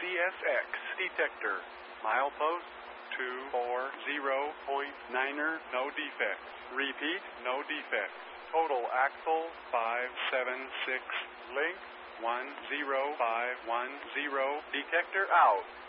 CSX detector. Milepost 240.9er, no defects. Repeat, no defects. Total axle 576. Length 10510. Detector out.